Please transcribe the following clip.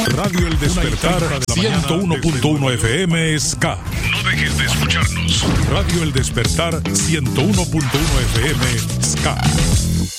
Radio El Despertar 101.1 FM Ska. No dejes de escucharnos. Radio El Despertar 101.1 FM Ska.